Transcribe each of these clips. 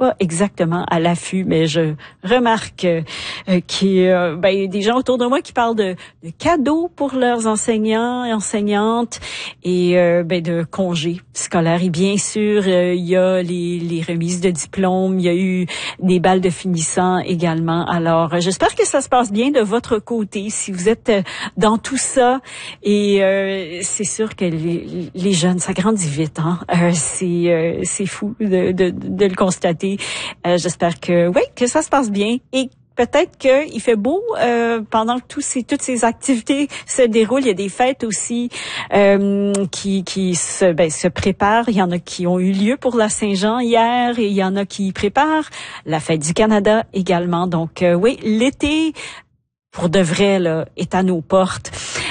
pas exactement à l'affût, mais je remarque qu'il y a des gens autour de moi qui parlent de cadeaux pour leurs enseignants et enseignantes et de congés scolaires. Et bien sûr, il y a les remises de diplômes, il y a eu des balles de finissants également. Alors, j'espère que ça se passe bien de votre côté, si vous êtes dans tout ça. Et c'est sûr que les jeunes, ça grandit vite, hein. C'est fou de le constater. J'espère que ça se passe bien et peut-être qu'il fait beau pendant que toutes ces activités se déroulent. Il y a des fêtes aussi qui se préparent. Il y en a qui ont eu lieu pour la Saint-Jean hier et il y en a qui préparent la fête du Canada également. Donc l'été pour de vrai là est à nos portes.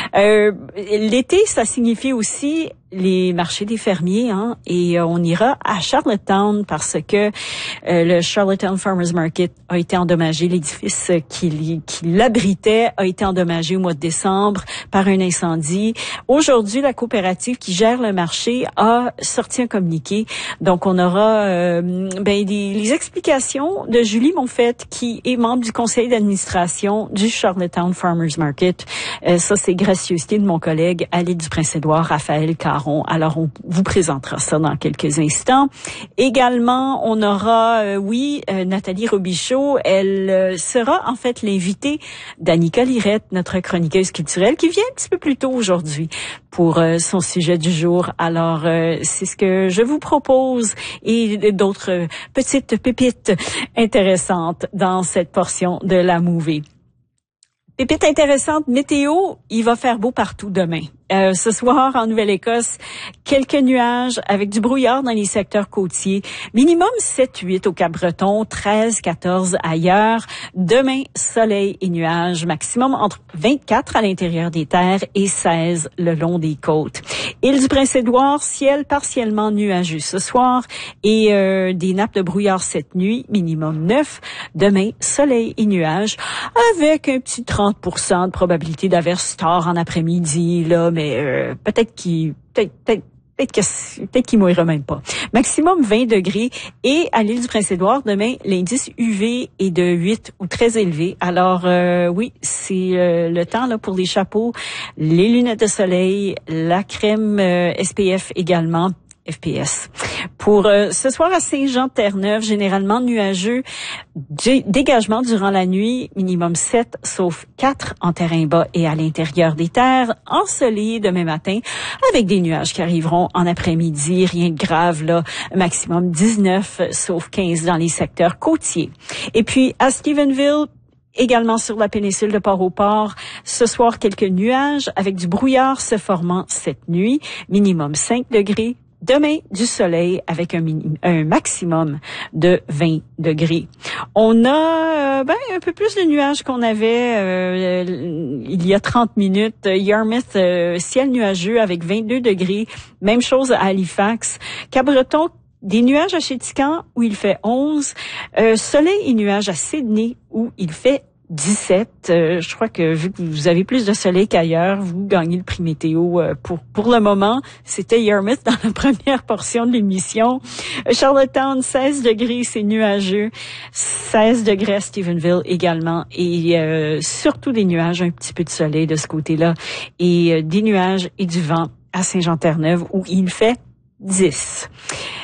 L'été, ça signifie aussi les marchés des fermiers, hein, et on ira à Charlottetown parce que le Charlottetown Farmers Market a été endommagé, l'édifice qui l'abritait a été endommagé au mois de décembre par un incendie. Aujourd'hui, la coopérative qui gère le marché a sorti un communiqué. Donc on aura les explications de Julie Monfette qui est membre du conseil d'administration du Charlottetown Farmers Market. Ça c'est gracieuseté de mon collègue à l'île du Prince-Édouard, Raphaël Caron. Alors, on vous présentera ça dans quelques instants. Également, on aura, Nathalie Robichaud. Elle sera en fait l'invitée d'Annika Lirette, notre chroniqueuse culturelle, qui vient un petit peu plus tôt aujourd'hui pour son sujet du jour. Alors, c'est ce que je vous propose et d'autres petites pépites intéressantes dans cette portion de la movie. Pépite intéressante, météo, il va faire beau partout demain. Ce soir, en Nouvelle-Écosse, quelques nuages avec du brouillard dans les secteurs côtiers. Minimum 7-8 au Cap-Breton, 13-14 ailleurs. Demain, soleil et nuages. Maximum entre 24 à l'intérieur des terres et 16 le long des côtes. Île du Prince-Édouard, ciel partiellement nuageux ce soir et des nappes de brouillard cette nuit. Minimum 9. Demain, soleil et nuages avec un petit 30% de probabilité d'averse tard en après-midi, là, mais peut-être qu'il mouillera même pas. Maximum 20 degrés et à l'île du Prince-Édouard, demain, l'indice UV est de 8 ou très élevé. Alors c'est le temps là pour les chapeaux, les lunettes de soleil, la crème SPF également. FPS. Pour ce soir à Saint-Jean-Terre-Neuve, généralement nuageux, dégagement durant la nuit, minimum 7, sauf 4 en terrain bas et à l'intérieur des terres, ensoleillé demain matin, avec des nuages qui arriveront en après-midi, rien de grave là, maximum 19, sauf 15 dans les secteurs côtiers. Et puis à Stephenville, également sur la péninsule de Port-au-Port, ce soir quelques nuages avec du brouillard se formant cette nuit, minimum 5 degrés. Demain, du soleil avec un maximum de 20 degrés. On a un peu plus de nuages qu'on avait il y a 30 minutes. Yarmouth, ciel nuageux avec 22 degrés. Même chose à Halifax. Cap-Breton, des nuages à Chéticamp où il fait 11. Soleil et nuages à Sydney où il fait 17. Je crois que vu que vous avez plus de soleil qu'ailleurs, vous gagnez le prix météo pour le moment. C'était Yarmouth dans la première portion de l'émission. Charlottetown, 16 degrés, c'est nuageux. 16 degrés à Stephenville également. Et surtout des nuages, un petit peu de soleil de ce côté-là. Et des nuages et du vent à Saint-Jean-Terre-Neuve où il fait 10.